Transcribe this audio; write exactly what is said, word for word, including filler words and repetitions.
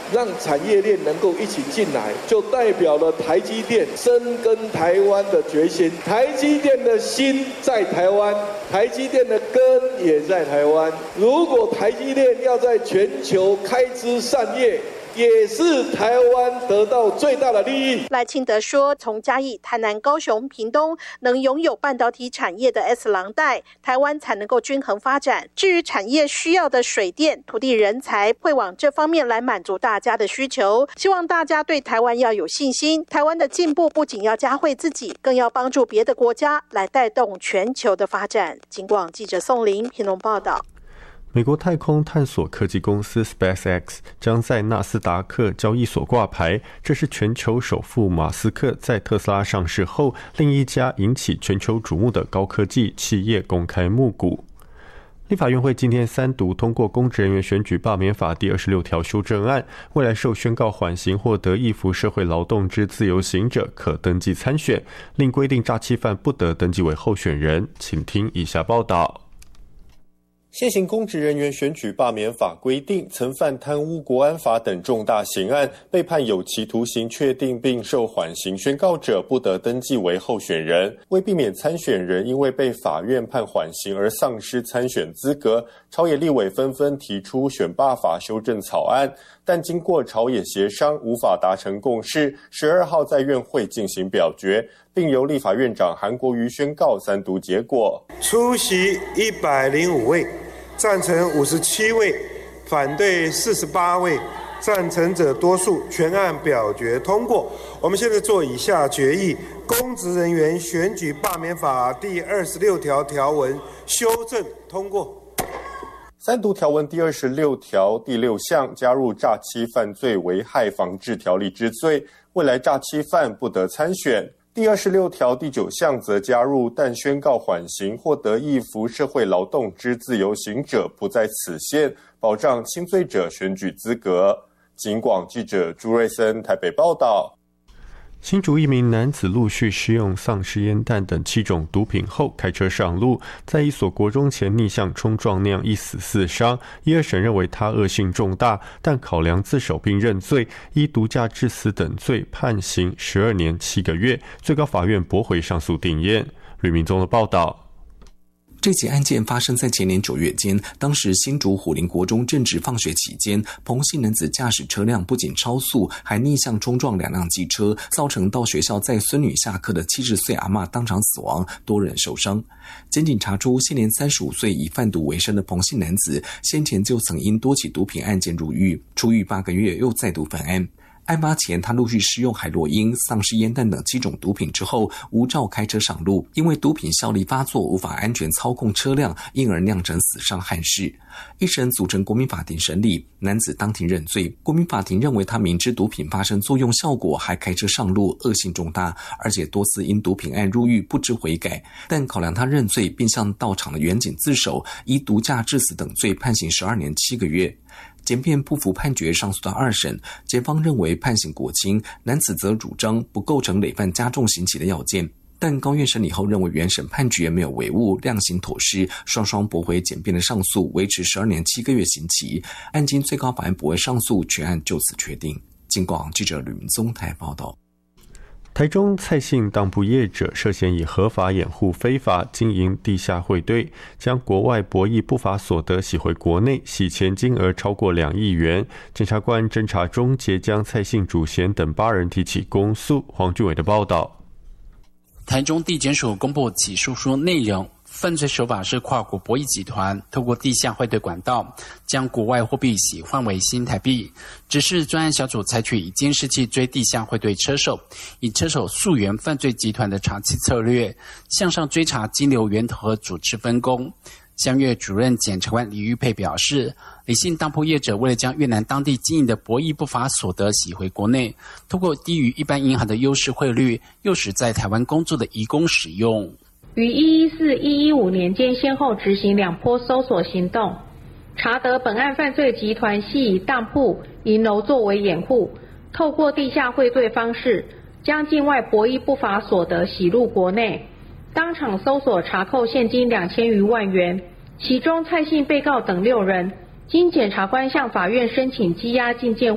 让产业链能够一起进来，就代表了台积电深耕台湾的决心。台积电的心在台湾，台积电的根也在台湾。如果台积电要在全球开枝散叶，也是台湾得到最大的利益。 赖清德说，从嘉义、台南、高雄、屏东能拥有半导体产业的 S 廊带，台湾才能够均衡发展。至于产业需要的水电、土地、人才，会往这方面来满足大家的需求。希望大家对台湾要有信心。台湾的进步不仅要嘉惠自己，更要帮助别的国家来带动全球的发展。警广记者宋玲评论报道。 美国太空探索科技公司 SpaceX 将在纳斯达克交易所挂牌，这是全球首富马斯克在特斯拉上市后另一家引起全球瞩目的高科技企业公开募股。立法院会今天三读通过公职人员选举罢免法第二十六条修正案，未来受宣告缓刑或得易服社会劳动之自由行者可登记参选，另规定诈欺犯不得登记为候选人。请听以下报道。现行公职人员选举罢免法规定，曾犯贪污、国安法等重大刑案，被判有期徒刑确定并受缓刑宣告者，不得登记为候选人。为避免参选人因为被法院判缓刑而丧失参选资格，朝野立委纷纷提出选罢法修正草案，但经过朝野协商，无法达成共识。十二号在院会进行表决，并由立法院长韩国瑜宣告三读结果。 出席一百零五位，赞成五十七位，反对四十八位，赞成者多数，全案表决通过。我们现在做以下决议：公职人员选举罢免法第二十六条条文修正通过。 三读条文第二十六条第六项加入诈欺犯罪危害防治条例之罪，未来诈欺犯不得参选。第二十六条第九项则加入，但宣告缓刑或得易服社会劳动之自由行者不在此限，保障轻罪者选举资格。警广记者朱瑞森台北报道。新竹一名男子陆续施用丧尸烟弹等七种毒品后开车上路，在一所国中前逆向冲撞，酿一死四伤。一二审认为他恶性重大，但考量自首并认罪，依毒驾致死等罪判刑十二年七个月。最高法院驳回上诉定谳。吕明宗的报道。 这起案件发生在前年九月间，当时新竹虎林国中正值放学期间，彭姓男子驾驶车辆不仅超速，还逆向冲撞两辆机车，造成到学校载孙女下课的七十岁阿嬷当场死亡，多人受伤。检警查出，现年三十五岁以贩毒为生的彭姓男子，先前就曾因多起毒品案件入狱，出狱八个月又再度犯案。案发前，他陆续施用海洛因、丧尸烟弹等七种毒品之后，无照开车上路，因为毒品效力发作，无法安全操控车辆，因而酿成死伤憾事。一审组成国民法庭审理，男子当庭认罪。国民法庭认为他明知毒品发生作用效果，还开车上路，恶性重大，而且多次因毒品案入狱不知悔改。但考量他认罪，并向到场的员警自首，依毒驾致死等罪判刑十二年七个月。检辩不服判决，上诉到二审，检方认为判刑过轻，男子则主张不构成累犯加重刑期的要件。但高院审理后认为原审判决没有违误，量刑妥适，双双驳回检辩的上诉，维持十二年七个月刑期。案经最高法院驳回上诉，全案就此确定。警广记者吕明宗台报道。台中蔡姓当铺业者涉嫌以合法掩护非法经营地下汇兑，将国外博弈不法所得洗回国内，洗钱金额超过两亿元。检察官侦查中即将蔡姓主嫌等八人提起公诉。黄俊伟的报道。 台中地检署公布起诉书内容，犯罪手法是跨国博弈集团透过地下汇兑管道，将国外货币洗换为新台币。只是专案小组采取以监视器追地下汇兑车手，以车手溯源犯罪集团的长期策略，向上追查金流源头和组织分工。香越主任检察官李玉佩表示，李姓当铺业者为了将越南当地经营的博弈不法所得洗回国内，透过低于一般银行的优势汇率，诱使在台湾工作的移工使用。 于一一四、一一五年间先后执行两波搜索行动，查得本案犯罪集团系以当铺、银楼作为掩护，透过地下汇兑方式，将境外博弈不法所得洗入国内。当场搜索查扣现金两千余万元，其中蔡姓被告等六人，经检察官向法院申请羁押禁见